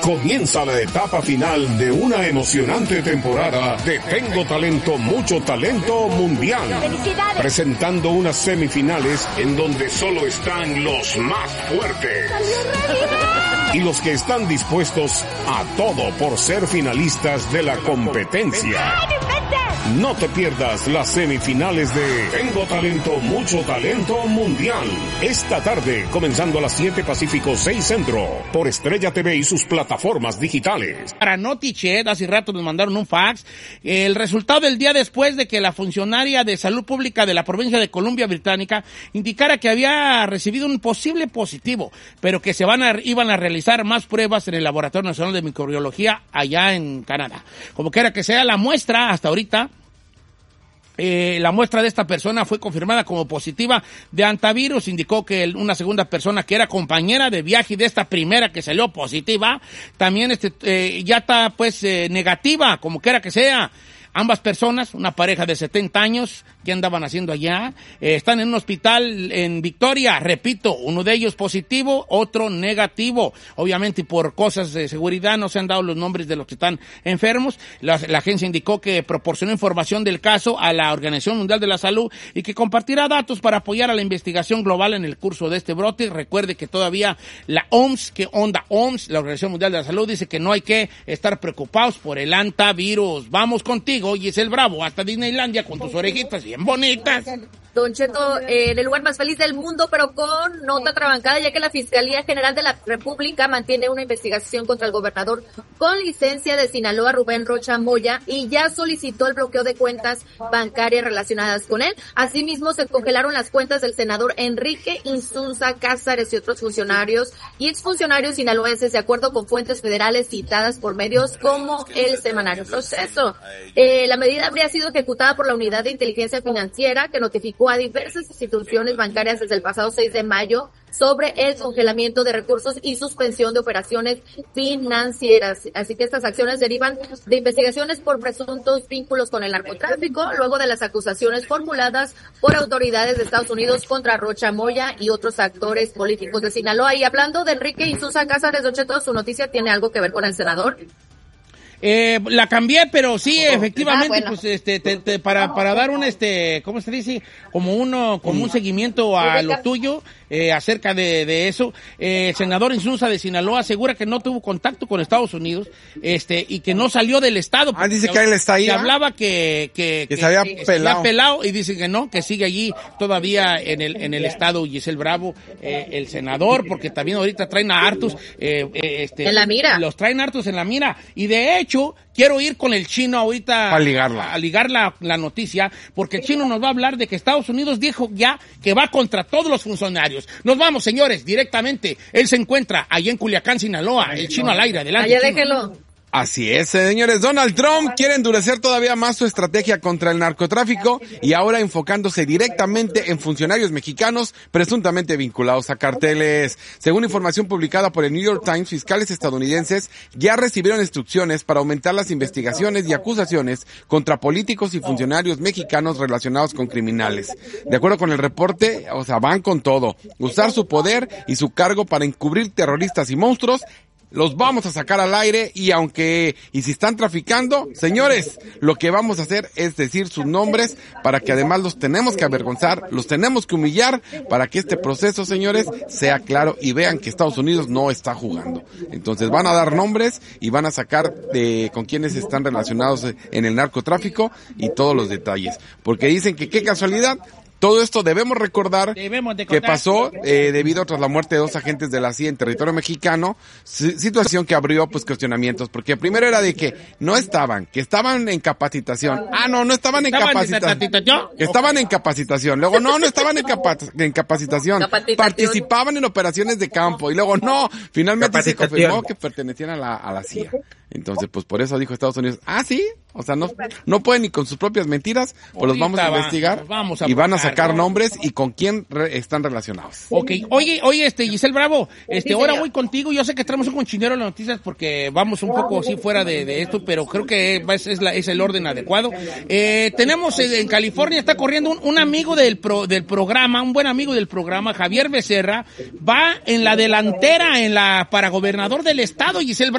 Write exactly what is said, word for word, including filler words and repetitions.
Comienza la etapa final de una emocionante temporada de Tengo Talento, Mucho Talento Mundial. ¡Felicidades! Presentando unas semifinales en donde solo están los más fuertes. Y los que están dispuestos a todo por ser finalistas de la competencia. No te pierdas las semifinales de Tengo Talento, Mucho Talento Mundial. Esta tarde, comenzando a las siete Pacífico, seis Centro, por Estrella T V y sus plataformas digitales. Para Notichet, hace rato nos mandaron un fax. El resultado del día después de que la funcionaria de salud pública de la provincia de Columbia Británica indicara que había recibido un posible positivo, pero que se van a, iban a realizar más pruebas en el Laboratorio Nacional de Microbiología allá en Canadá. Como quiera que sea, la muestra hasta ahorita, Eh, la muestra de esta persona fue confirmada como positiva de antivirus. Indicó que el, una segunda persona que era compañera de viaje de esta primera que salió positiva, también este, eh, ya está pues eh, negativa, como quiera que sea. Ambas personas, una pareja de setenta años, ¿qué andaban haciendo allá? Eh, están en un hospital en Victoria, repito, uno de ellos positivo, otro negativo. Obviamente por cosas de seguridad no se han dado los nombres de los que están enfermos. La, la agencia indicó que proporcionó información del caso a la Organización Mundial de la Salud y que compartirá datos para apoyar a la investigación global en el curso de este brote. Recuerde que todavía la O M S, que onda O M S, la Organización Mundial de la Salud, dice que no hay que estar preocupados por el antivirus. Vamos contigo, Giselle Bravo, hasta Disneylandia con tus orejitas bien bonitas. Don Cheto, eh, en el lugar más feliz del mundo, pero con nota trabancada, ya que la Fiscalía General de la República mantiene una investigación contra el gobernador con licencia de Sinaloa, Rubén Rocha Moya, y ya solicitó el bloqueo de cuentas bancarias relacionadas con él. Asimismo, se congelaron las cuentas del senador Enrique Insunza Cázares y otros funcionarios y exfuncionarios sinaloenses, de acuerdo con fuentes federales citadas por medios como el semanario Proceso. Eh, la medida habría sido ejecutada por la Unidad de Inteligencia Financiera, que notificó a diversas instituciones bancarias desde el pasado seis de mayo sobre el congelamiento de recursos y suspensión de operaciones financieras. Así que estas acciones derivan de investigaciones por presuntos vínculos con el narcotráfico, luego de las acusaciones formuladas por autoridades de Estados Unidos contra Rocha Moya y otros actores políticos de Sinaloa. Y hablando de Enrique Insunza Cázares, Don Cheto, su noticia tiene algo que ver con el senador. Eh, la cambié, pero sí, oh, efectivamente, ah, bueno. pues, este, te, te, para, para dar un, este, ¿cómo se dice? Como uno, como un seguimiento a lo tuyo, eh, acerca de, de eso. Eh, el senador Insunza de Sinaloa asegura que no tuvo contacto con Estados Unidos, este, y que no salió del estado. Ah, dice que él está ahí. Que hablaba que, que, que, que se había que, pelado. Se había pelado, y dice que no, que sigue allí todavía en el, en el estado Giselle Bravo, eh, el senador, porque también ahorita traen a hartos, eh, eh, este. En la mira. Los traen hartos en la mira, y de hecho, quiero ir con el chino ahorita a ligarla, a ligar la, la noticia, porque el chino nos va a hablar de que Estados Unidos dijo ya que va contra todos los funcionarios. Nos vamos, señores, directamente. Él se encuentra allá en Culiacán, Sinaloa. El chino al aire, adelante. Allá chino. déjelo. Así es, señores. Donald Trump quiere endurecer todavía más su estrategia contra el narcotráfico y ahora enfocándose directamente en funcionarios mexicanos presuntamente vinculados a carteles. Según información publicada por el New York Times, fiscales estadounidenses ya recibieron instrucciones para aumentar las investigaciones y acusaciones contra políticos y funcionarios mexicanos relacionados con criminales. De acuerdo con el reporte, o sea, van con todo. Usar su poder y su cargo para encubrir terroristas y monstruos. Los vamos a sacar al aire y aunque, y si están traficando, señores, lo que vamos a hacer es decir sus nombres para que además los tenemos que avergonzar, los tenemos que humillar para que este proceso, señores, sea claro y vean que Estados Unidos no está jugando. Entonces van a dar nombres y van a sacar de con quienes están relacionados en el narcotráfico y todos los detalles. Porque dicen que qué casualidad. Todo esto debemos recordar debemos de que pasó eh, debido tras la muerte de dos agentes de la C I A en territorio mexicano, situación que abrió pues cuestionamientos, porque primero era de que no estaban, que estaban en capacitación. Ah, no, no estaban en capacitación. Que estaban en capacitación. Luego, no, no estaban en, capa en capacitación. Participaban en operaciones de campo. Y luego, no, finalmente se confirmó que pertenecían a la, a la C I A. Entonces, pues por eso dijo Estados Unidos, ah, sí, o sea, no, no pueden ni con sus propias mentiras, pues los vamos a investigar vamos a y van a sacar nombres y con quién re están relacionados. Ok, oye, oye, este, Giselle Bravo, este, ahora voy contigo, yo sé que traemos un conchinero en las noticias porque vamos un poco así fuera de, de esto, pero creo que es, es, la, es el orden adecuado. Eh, tenemos en California, está corriendo un, un amigo del, pro, del programa, un buen amigo del programa, Javier Becerra, va en la delantera en la para gobernador del estado, Giselle Bravo.